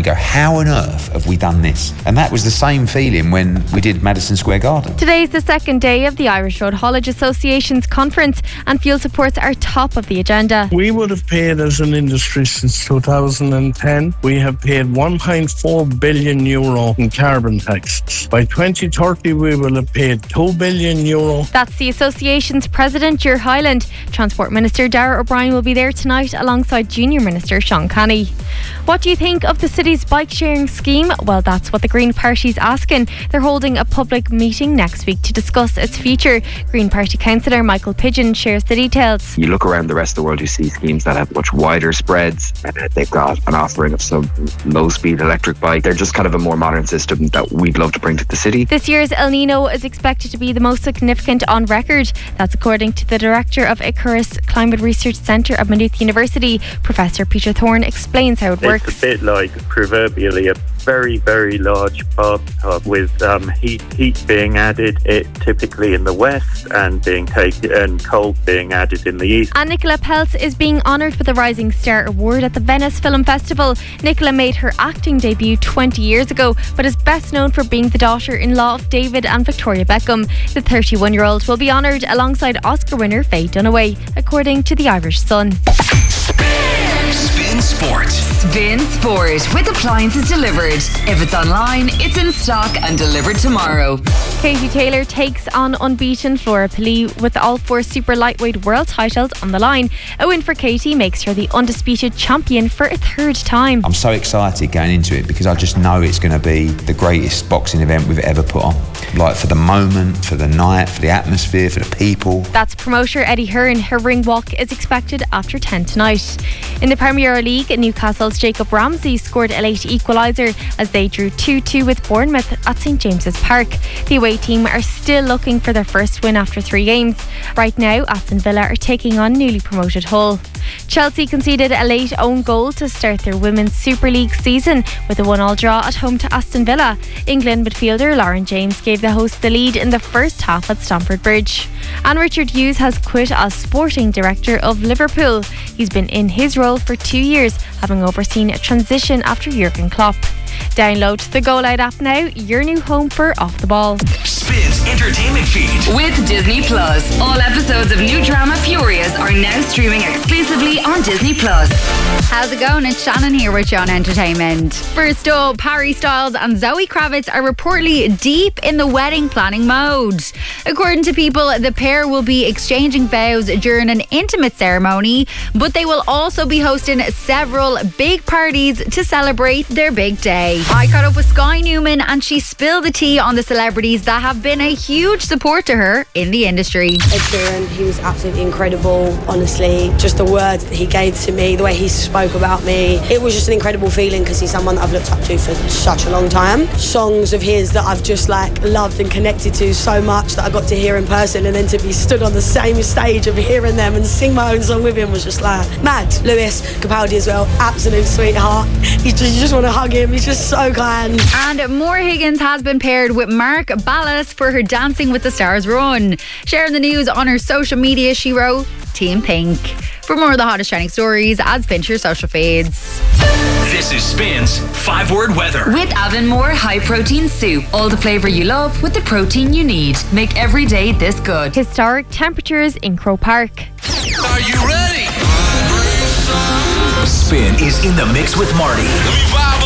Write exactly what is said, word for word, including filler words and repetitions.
go, how on earth have we done this? And that was the same feeling when we did Madison Square Garden. Today's the second day of the Irish Road Haulage Association's conference, and fuel supports are top of the agenda. We would have paid as an industry since two thousand ten. We have paid one point four billion euro in carbon taxes. By twenty thirty, we will have paid two billion euro. That's the association's president, Ger Hyland. Transport Minister Darragh O'Brien will be there tonight alongside Junior Minister Sean Canny. What do you think of the city's bike sharing scheme? Well, that's what the Green Party's asking. They're holding a public meeting next week to discuss its future. Green Party councillor Michael Pidgeon shares the details. You look around the rest of the world, you see schemes that have much wider spreads, and they've got an offering of some low-speed electric bike. They're just kind of a more modern system that we'd love to bring to the city. This year's El Nino is expected to be the most significant on record. That's according to the director of Icarus Climate Research Centre at Maynooth University. Professor Peter Thorne explains how it works. It's a bit like proverbially a very, very large bathtub with um, heat heat being added, it typically in the west, and being taken and cold being added in the east. And Nicola Peltz is being honoured with a Rising Star Award at the Venice Film Festival. Nicola made her acting debut twenty years ago, but is best known for being the daughter-in-law of David and Victoria Beckham. The thirty-one-year-old will be honoured alongside Oscar winner Faye Dunaway, according to the Irish Sun. Spin Sport. Spin Sport with appliances delivered. If it's online, it's in stock and delivered tomorrow. Katie Taylor takes on unbeaten Flora Pili with all four super lightweight world titles on the line. A win for Katie makes her the undisputed champion for a third time. I'm so excited going into it because I just know it's going to be the greatest boxing event we've ever put on. Like, for the moment, for the night, for the atmosphere, for the people. That's promoter Eddie Hearn. Her ring walk is expected after ten tonight. In the Premier League, Newcastle's Jacob Ramsey scored a late equaliser as they drew two two with Bournemouth at St James's Park. The away team are still looking for their first win after three games. Right now, Aston Villa are taking on newly promoted Hull. Chelsea conceded a late own goal to start their Women's Super League season with a one-all draw at home to Aston Villa. England midfielder Lauren James gave the hosts the lead in the first half at Stamford Bridge. And Richard Hughes has quit as sporting director of Liverpool. He's been in his role for two years, having overseen a transition after Jurgen Klopp. Download the Go Loud app now, your new home for Off the Ball. Spins entertainment feed with Disney Plus. All episodes of new drama Furious are now streaming exclusively on Disney Plus. How's it going? It's Shannon here with John Entertainment. First up, Harry Styles and Zoe Kravitz are reportedly deep in the wedding planning mode. According to People, the pair will be exchanging vows during an intimate ceremony, but they will also be hosting several big parties to celebrate their big day. I caught up with Sky Newman and she spilled the tea on the celebrities that have been a huge support to her in the industry. Ed Sheeran, he was absolutely incredible, honestly. Just the words that he gave to me, the way he spoke about me. It was just an incredible feeling because he's someone that I've looked up to for such a long time. Songs of his that I've just like loved and connected to so much that I got to hear in person, and then to be stood on the same stage of hearing them and sing my own song with him was just like mad. Lewis Capaldi as well, absolute sweetheart. You just, you just want to hug him. He's just so kind. And Maura Higgins has been paired with Mark Ballas for her Dancing with the Stars run. Sharing the news on her social media, she wrote, Team Pink. For more of the hottest trending stories, add Spin to your social feeds. This is Spin's five word weather. With Avonmore High Protein Soup. All the flavour you love with the protein you need. Make every day this good. Historic temperatures in Croke Park. Are you ready? Spin is in the mix with Marty.